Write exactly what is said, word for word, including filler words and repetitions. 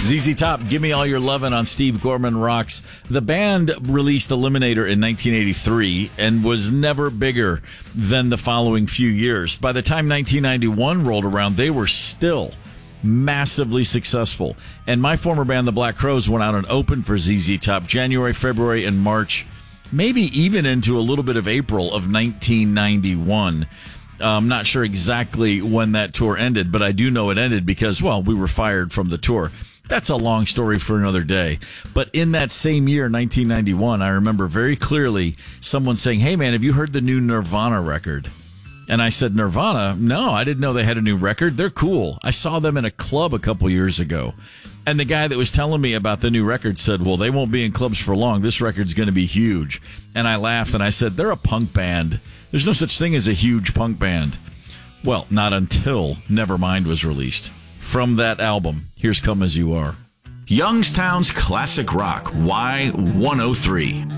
Z Z Top, Give Me All Your Lovin' on Steve Gorman Rocks. The band released Eliminator in nineteen eighty-three and was never bigger than the following few years. By the time nineteen ninety-one rolled around, they were still massively successful. And my former band, the Black Crowes, went out and opened for Z Z Top January, February, and March, maybe even into a little bit of April of nineteen ninety-one. I'm not sure exactly when that tour ended, but I do know it ended because, well, we were fired from the tour. That's a long story for another day. But in that same year, nineteen ninety-one, I remember very clearly someone saying, "Hey, man, have you heard the new Nirvana record?" And I said, "Nirvana? No, I didn't know they had a new record. They're cool. I saw them in a club a couple years ago." And the guy that was telling me about the new record said, "Well, they won't be in clubs for long. This record's going to be huge." And I laughed and I said, "They're a punk band. There's no such thing as a huge punk band." Well, not until Nevermind was released. From that album, here's Come As You Are. Youngstown's Classic Rock, Y one oh three.